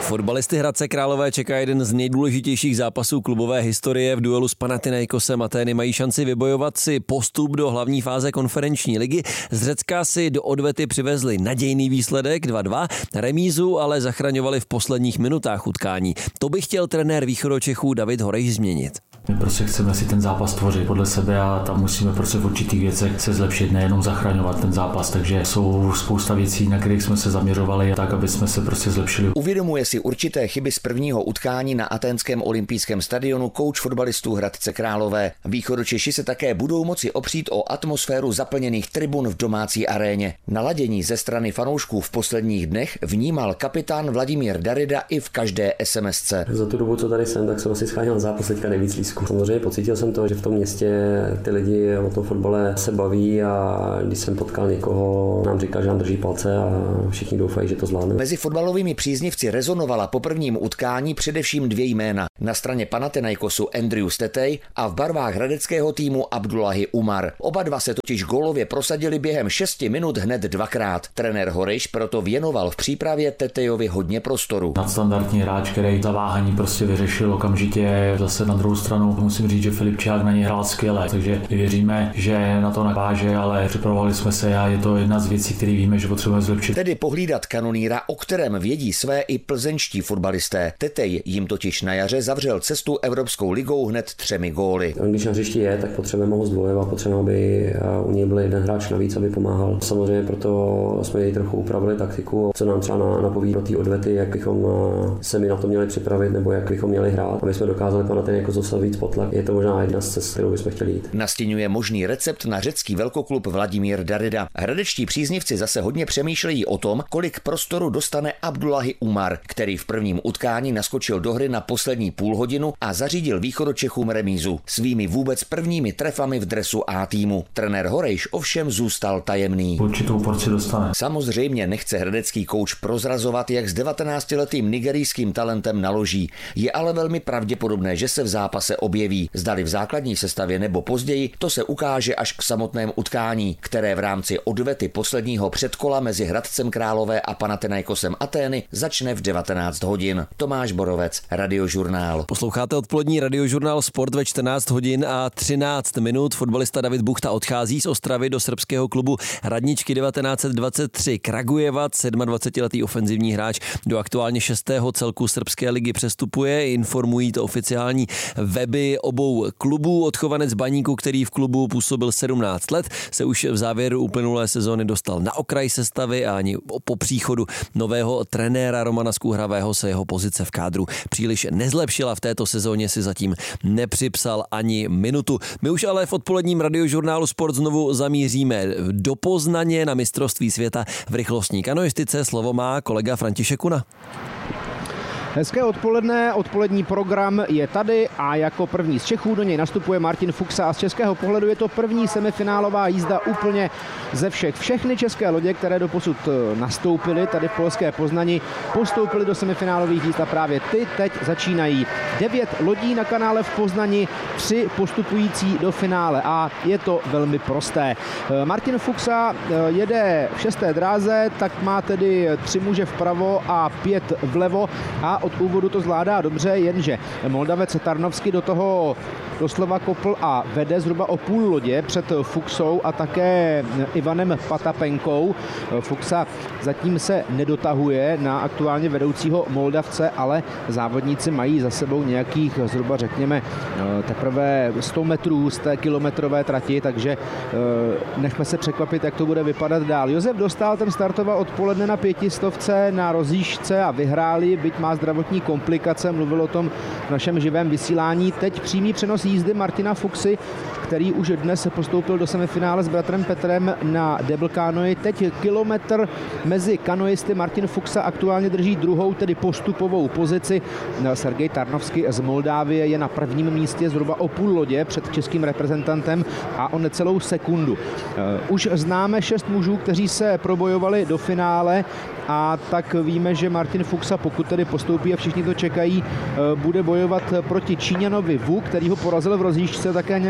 Fotbalisty Hradce Králové čeká jeden z nejdůležitějších zápasů klubové historie. V duelu s Panathinaikosem Atény mají šanci vybojovat si postup do hlavní fáze konferenční ligy. Z Řecka si do odvety přivezli nadějný výsledek 2-2, remízu ale zachraňovali v posledních minutách utkání. To by chtěl trenér Východočechů David Horejš změnit. My prostě chceme si ten zápas tvořit podle sebe a tam musíme prostě v určitých věcech se zlepšit, nejenom zachraňovat ten zápas, takže jsou spousta věcí, na kterých jsme se zaměřovali tak, aby jsme se prostě zlepšili. Uvědomuje si určité chyby z prvního utkání na athénském olympijském stadionu kouč fotbalistů Hradce Králové. Východočeši se také budou moci opřít o atmosféru zaplněných tribun v domácí aréně. Naladění ze strany fanoušků v posledních dnech vnímal kapitán Vladimír Darida i v každé SMSce. Za tu dobu, co tady jsem, tak jsem asi scháněl na zápas teďka nejvíc lístků. Samozřejmě pocítil jsem to, že v tom městě ty lidi o tom fotbale se baví a když jsem potkal někoho, nám říkal, že nám drží palce a všichni doufají, že to zvládne. Mezi fotbalovými příznivci rezonovala po prvním utkání především dvě jména. Na straně Panathinaikosu Andrew Tetej a v barvách hradeckého týmu Abdullahi Umar. Oba dva se totiž gólově prosadili během 6 minut hned dvakrát. Trenér Horejš proto věnoval v přípravě Tetejovi hodně prostoru. Nadstandardní hráč, který zaváhání prostě vyřešil okamžitě. Zase na druhou stranu musím říct, že Filip Čák na něj hrál skvěle, takže věříme, že na to naváže, ale připravovali jsme se a je to jedna z věcí, které víme, že potřebujeme zlepšit. Tedy pohlídat kanonýra, o kterém vědí své i plzeňští fotbalisté. Tetej jim totiž na jaře zavřel cestu Evropskou ligou hned 3 góly. Když na hřišti je, tak potřebujeme ho zdvojovat, potřebujeme, aby u něj byl jeden hráč navíc, aby pomáhal. Samozřejmě proto jsme jej trochu upravili taktiku, co nám třeba napoví do té odvety, jak bychom se mi na to měli připravit nebo jak bychom měli hrát, aby jsme dokázali Panathinaikos dostat víc pod tlak. Je to možná jedna z cest, kterou bychom chtěli jít. Nastěňuje možný recept na řecký velkoklub Vladimír Darida. Hradečtí příznivci zase hodně přemýšlejí o tom, kolik prostoru dostane Abdullahi Umar, který v prvním utkání naskočil do hry na poslední půlhodinu a zařídil Východočechům remízu svými vůbec prvními trefami v dresu A týmu. Trenér Horejš ovšem zůstal tajemný. Určitou porci dostane. Samozřejmě nechce hradecký kouč prozrazovat, jak s 19letým nigerijským talentem naloží. Je ale velmi pravděpodobné, že se v zápase objeví. Zdali v základní sestavě nebo později, to se ukáže až k samotnému utkání, které v rámci odvety posledního předkola mezi Hradcem Králové a Panathinaikosem Atény začne v 19 hodin. Tomáš Borovec, Radiožurnál. Posloucháte odpolední Radiožurnál Sport ve 14 hodin a 13 minut. Fotbalista David Buchta odchází z Ostravy do srbského klubu Radničky 1923 Kragujevac. 27letý ofenzivní hráč do aktuálně 6. celku srbské ligy přestupuje. Informují to oficiální weby obou klubů. Odchovanec Baníku, který v klubu působil 17 let, se už v závěru uplynulé sezóny dostal na okraj sestavy a ani po příchodu nového trenéra Romana Skúhravého se jeho pozice v kádru příliš nezlepšila. V této sezóně si zatím nepřipsal ani minutu. My už ale v odpoledním Radiožurnálu Sport znovu zamíříme do Poznaně na mistrovství světa v rychlostní kanoistice. Slovo má kolega František Kuna. Hezké odpoledne, odpolední program je tady a jako první z Čechů do něj nastupuje Martin Fuxa a z českého pohledu je to první semifinálová jízda úplně ze všech. Všechny české lodě, které doposud nastoupily tady v polské Poznani, postoupily do semifinálových jízd a právě ty teď začínají. 9 lodí na kanále v Poznani, 3 postupující do finále a je to velmi prosté. Martin Fuxa jede v 6. dráze, tak má tedy 3 muže vpravo a 5 vlevo a od úvodu to zvládá dobře, jenže Moldavec Tarnovský do toho doslova kopl a vede zhruba o půl lodě před Fuxou a také Ivanem Patapenkou. Fuxa zatím se nedotahuje na aktuálně vedoucího Moldavce, ale závodníci mají za sebou nějakých zhruba řekněme teprve 100 metrů z té kilometrové trati, takže nechme se překvapit, jak to bude vypadat dál. Josef Dostál, ten startoval odpoledne na 500 na rozjížďce a vyhráli, byť má zdravotní komplikace, mluvil o tom v našem živém vysílání. Teď přímý přenos jízdy Martina Fuxy, který už dnes postoupil do semifinále s bratrem Petrem na double kanoi. Teď kilometr mezi kanoisty. Martin Fuxa aktuálně drží druhou, tedy postupovou pozici. Sergej Tarnovský z Moldávie je na prvním místě zhruba o půl lodě před českým reprezentantem a o necelou sekundu. Už známe 6 mužů, kteří se probojovali do finále a tak víme, že Martin Fuxa, pokud tedy postoupí a všichni to čekají, bude bojovat proti Číňanovi Wu, který ho porazil v rozjížďce, také Němec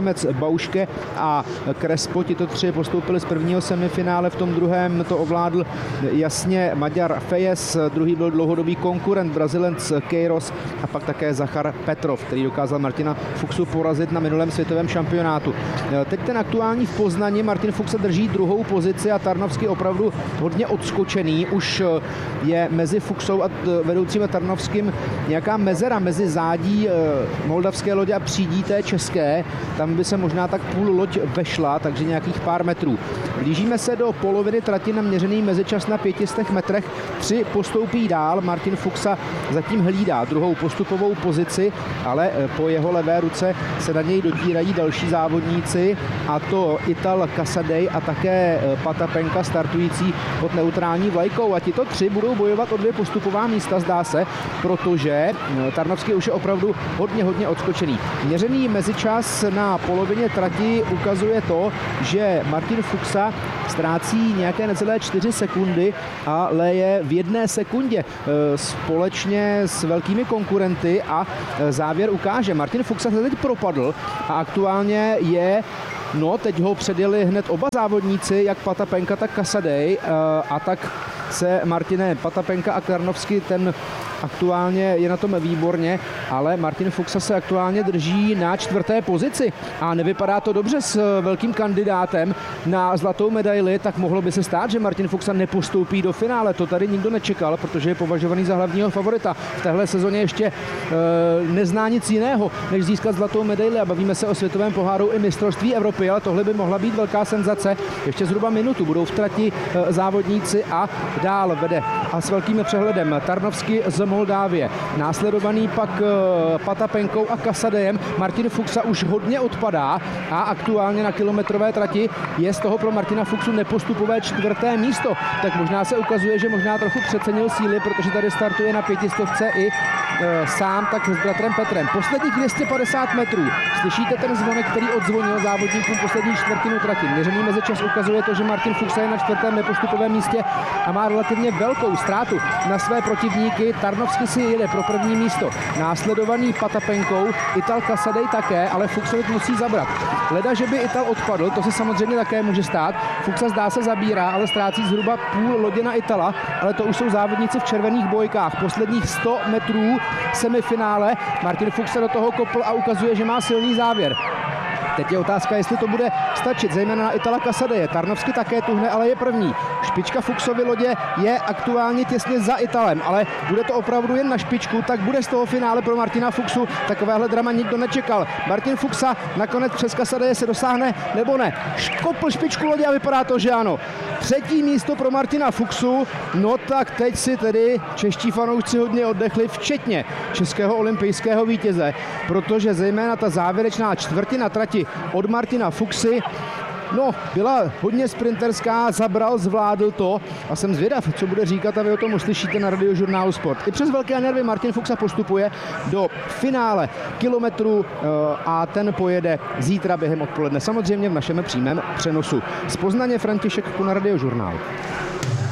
Bauške a Crespo. Tito 3 postoupili z prvního semifinále, v tom druhém to ovládl jasně Maďar Fejes, druhý byl dlouhodobý konkurent Brazilec Queiroz a pak také Zachar Petrov, který dokázal Martina Fuchsu porazit na minulém světovém šampionátu. Teď ten aktuální v Poznani, Martin Fuchs drží druhou pozici a Tarnovský opravdu hodně odskočený. Už je mezi Fuchsou a vedoucím Tarnovským nějaká mezera mezi zádí moldavské lodě a přídí té české. Tam by se možná tak půl loď vešla, takže nějakých pár metrů. Blížíme se do poloviny trati, na měřený mezičas na 500 metrech. 3 postoupí dál, Martin Fuchsa zatím hlídá druhou postupovou pozici, ale po jeho levé ruce se na něj dotírají další závodníci, a to Ital Casadei a také Patapenka startující pod neutrální vlajkou. A tito 3 budou bojovat o 2 postupová místa, zdá se, protože Tarnovský už je opravdu hodně odskočený. Měřený mezičas na polovině trati ukazuje to, že Martin Fuchsa ztrácí nějaké necelé 4 sekundy, ale je v 1 sekundě společně s velkými konkurenty a závěr ukáže. Martin Fuchsa se teď propadl a aktuálně je, teď ho předjeli hned oba závodníci, jak Patapenka, tak Casadei, a tak se Martine Patapenka a Tarnovský, ten aktuálně je na tom výborně, ale Martin Fuchsa se aktuálně drží na 4. pozici a nevypadá to dobře s velkým kandidátem na zlatou medaili, tak mohlo by se stát, že Martin Fuchsa nepostoupí do finále. To tady nikdo nečekal, protože je považovaný za hlavního favorita. V téhle sezóně ještě nezná nic jiného, než získat zlatou medaili, a bavíme se o světovém poháru i mistrovství Evropy, ale tohle by mohla být velká senzace. Ještě zhruba minutu budou v trati závodníci a dál vede a s velkým přehledem Tarnovský z Moldávie. Následovaný pak Patapenkou a Casadejem. Martin Fuchsa už hodně odpadá a aktuálně na kilometrové trati je z toho pro Martina Fuchsu nepostupové 4. místo. Tak možná se ukazuje, že možná trochu přecenil síly, protože tady startuje na 500 i sám, tak s bratrem Petrem. Posledních 250 metrů. Slyšíte ten zvonek, který odzvonil závodníkům poslední čtvrtinu trati. Měřený mezičas ukazuje to, že Martin Fuchsa je na 4. nepostupovém místě a má relativně velkou ztrátu na své protivníky. Tarnovský si jede pro první místo. Následovaný Patapenkou, Ital Casadei také, ale Fuchsa musí zabrat. Leda, že by Ital odpadl, to se samozřejmě také může stát. Fuchsa zdá se zabírá, ale ztrácí zhruba půl lodě na Itala, ale to už jsou závodníci v červených bojkách. Posledních 100 metrů semifinále. Martin Fuchsa do toho kopl a ukazuje, že má silný závěr. Teď je otázka, jestli to bude stačit, zejména na Itala Casadeje. Tarnovský také tuhne, ale je první. Špička Fuchsovy lodě je aktuálně těsně za Italem, ale bude to opravdu jen na špičku, tak bude z toho finále pro Martina Fuchsu. Takovéhle drama nikdo nečekal. Martin Fuchsa nakonec přes Casadeje se dosáhne, nebo ne? Kopl špičku lodě a vypadá to, že ano. 3. místo pro Martina Fuchsu, tak teď si tedy čeští fanoušci hodně oddechli, včetně českého olympijského vítěze, protože zejména ta závěrečná čtvrtina trati od Martina Fuchsy byla hodně sprinterská, zabral, zvládl to a jsem zvědav, co bude říkat, a vy o tom uslyšíte na Radiožurnálu Sport. I přes velké nervy Martin Fuchsa postupuje do finále kilometru a ten pojede zítra během odpoledne, samozřejmě v našem přímém přenosu. Z Poznaně František na Radiožurnálu.